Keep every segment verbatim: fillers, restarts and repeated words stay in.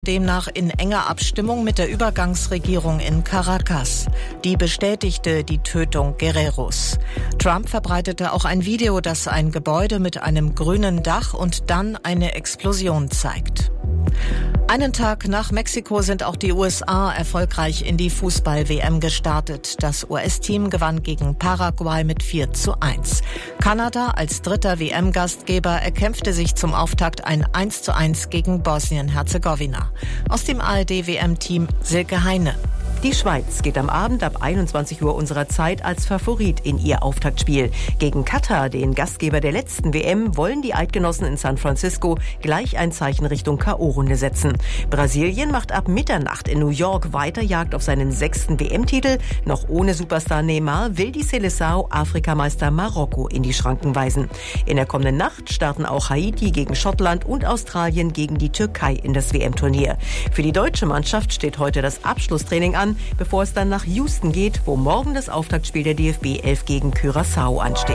Demnach in enger Abstimmung mit der Übergangsregierung in Caracas. Die bestätigte die Tötung Guerreros. Trump verbreitete auch ein Video, das ein Gebäude mit einem grünen Dach und dann eine Explosion zeigt. Einen Tag nach Mexiko sind auch die U S A erfolgreich in die Fußball-W M gestartet. Das U S-Team gewann gegen Paraguay mit vier zu eins. Kanada als dritter W M-Gastgeber erkämpfte sich zum Auftakt ein eins zu eins gegen Bosnien-Herzegowina. Aus dem A R D-W M-Team Silke Heine. Die Schweiz geht am Abend ab einundzwanzig Uhr unserer Zeit als Favorit in ihr Auftaktspiel. Gegen Katar, den Gastgeber der letzten W M, wollen die Eidgenossen in San Francisco gleich ein Zeichen Richtung K O-Runde setzen. Brasilien macht ab Mitternacht in New York weiter Jagd auf seinen sechsten W M-Titel. Noch ohne Superstar Neymar will die Seleção Afrikameister Marokko in die Schranken weisen. In der kommenden Nacht starten auch Haiti gegen Schottland und Australien gegen die Türkei in das W M-Turnier. Für die deutsche Mannschaft steht heute das Abschlusstraining an, bevor es dann nach Houston geht, wo morgen das Auftaktspiel der D F B elf gegen Curaçao ansteht.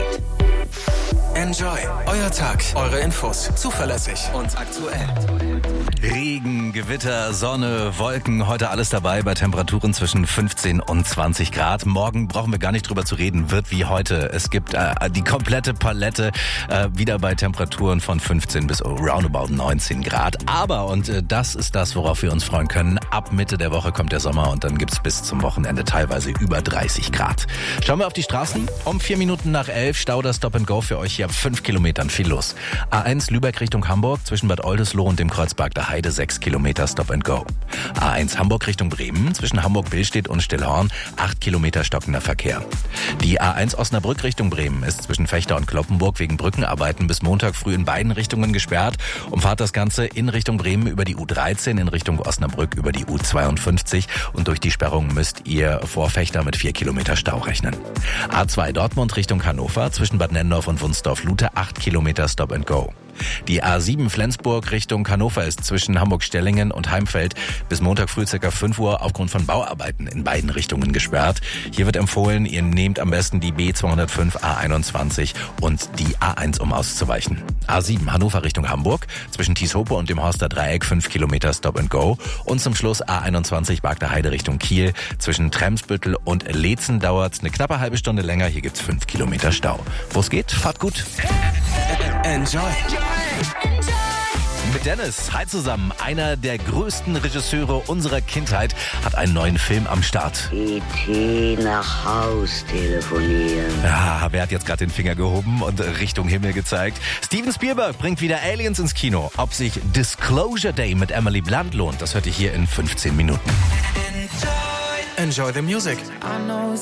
Enjoy. Euer Tag. Eure Infos. Zuverlässig und aktuell. Regen, Gewitter, Sonne, Wolken. Heute alles dabei bei Temperaturen zwischen fünfzehn und zwanzig Grad. Morgen brauchen wir gar nicht drüber zu reden. Wird wie heute. Es gibt äh, die komplette Palette äh, wieder bei Temperaturen von fünfzehn bis roundabout neunzehn Grad. Aber, und äh, das ist das, worauf wir uns freuen können, ab Mitte der Woche kommt der Sommer und dann gibt's bis zum Wochenende teilweise über dreißig Grad. Schauen wir auf die Straßen. Um vier Minuten nach elf Stau das Stop and Go für euch hier ab fünf Kilometern. Viel los. A eins Lübeck Richtung Hamburg zwischen Bad Oldesloe und dem Kreuzberg der Heide sechs Kilometer Stop and Go. A eins Hamburg Richtung Bremen zwischen Hamburg-Billstedt und Stillhorn acht Kilometer stockender Verkehr. Die A eins Osnabrück Richtung Bremen ist zwischen Fechter und Kloppenburg wegen Brückenarbeiten bis Montag früh in beiden Richtungen gesperrt. Umfahrt das Ganze in Richtung Bremen über die U dreizehn, in Richtung Osnabrück über die U zweiundfünfzig und durch die Sperrung müsst ihr vor Fechter mit vier Kilometer Stau rechnen. A zwei Dortmund Richtung Hannover zwischen Bad Nennendorf und Wunsdorf-Lute acht Kilometer Stop and Go. Die A sieben Flensburg Richtung Hannover ist zwischen Hamburg-Stellingen und Heimfeld bis Montag früh ca. fünf Uhr aufgrund von Bauarbeiten in beiden Richtungen gesperrt. Hier wird empfohlen, ihr nehmt am besten die B zweihundertfünf A einundzwanzig und die A eins, um auszuweichen. A sieben Hannover Richtung Hamburg zwischen Tieshope und dem Horster Dreieck fünf Kilometer Stop and Go. Und zum Schluss A einundzwanzig Bagder Heide Richtung Kiel zwischen Tremsbüttel und Leetzen dauert eine knappe halbe Stunde länger. Hier gibt's fünf Kilometer Stau. Wo es geht, fahrt gut. Enjoy. Mit Dennis, hi zusammen, einer der größten Regisseure unserer Kindheit, hat einen neuen Film am Start. E T nach Haus telefonieren. Ja, wer hat jetzt gerade den Finger gehoben und Richtung Himmel gezeigt? Steven Spielberg bringt wieder Aliens ins Kino. Ob sich Disclosure Day mit Emily Blunt lohnt, das hört ihr hier in fünfzehn Minuten. Enjoy the music.